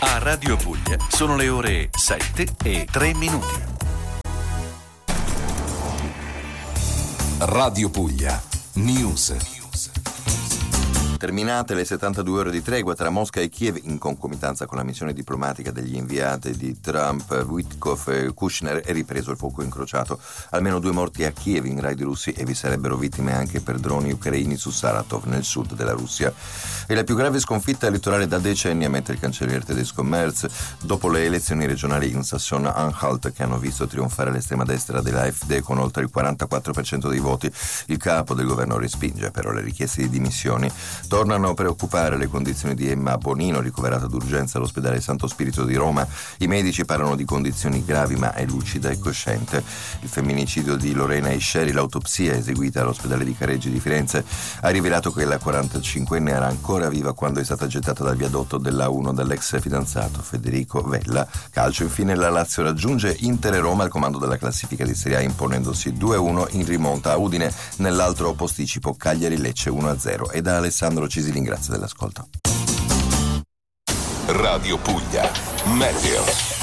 A Radio Puglia sono le ore 7:03. Radio Puglia News. Terminate le 72 ore di tregua tra Mosca e Kiev in concomitanza con la missione diplomatica degli inviati di Trump, Witkoff e Kushner, è ripreso il fuoco incrociato. Almeno 2 morti a Kiev in raid russi e vi sarebbero vittime anche per droni ucraini su Saratov, nel sud della Russia. È la più grave sconfitta elettorale da decenni, ammette il cancelliere tedesco Merz, dopo le elezioni regionali in Sassonia-Anhalt che hanno visto trionfare l'estrema destra dell'AfD con oltre il 44% dei voti. Il capo del governo respinge però le richieste di dimissioni. Tornano a preoccupare le condizioni di Emma Bonino, ricoverata d'urgenza all'ospedale Santo Spirito di Roma. I medici parlano di condizioni gravi, ma è lucida e cosciente. Il femminicidio di Lorena Isceri, l'autopsia eseguita all'ospedale di Careggi di Firenze, ha rivelato che la 45enne era ancora viva quando è stata gettata dal viadotto della A1 dall'ex fidanzato Federico Vella. Calcio, infine, la Lazio raggiunge Inter e Roma al comando della classifica di Serie A, imponendosi 2-1 in rimonta a Udine. Nell'altro posticipo Cagliari-Lecce 1-0. E da Alessandro Cisilin, grazie dell'ascolto. Radio Puglia Meteo.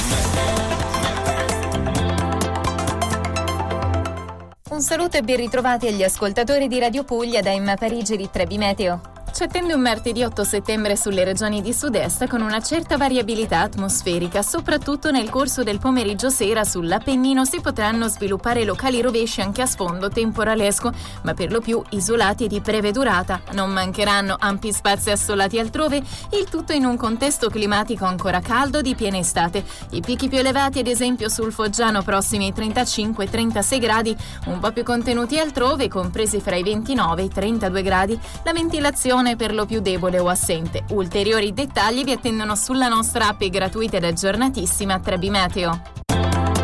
Un saluto e ben ritrovati agli ascoltatori di Radio Puglia da Emma Parigi di Trebi Meteo. Ci attende un martedì 8 settembre sulle regioni di sud-est con una certa variabilità atmosferica, soprattutto nel corso del pomeriggio sera sull'Appennino si potranno sviluppare locali rovesci anche a sfondo temporalesco, ma per lo più isolati e di breve durata. Non mancheranno ampi spazi assolati altrove, il tutto in un contesto climatico ancora caldo di piena estate. I picchi più elevati ad esempio sul Foggiano prossimi ai 35-36 gradi, un po' più contenuti altrove, compresi fra i 29 e i 32 gradi. La ventilazione per lo più debole o assente. Ulteriori dettagli vi attendono sulla nostra app gratuita ed aggiornatissima Trebi Meteo.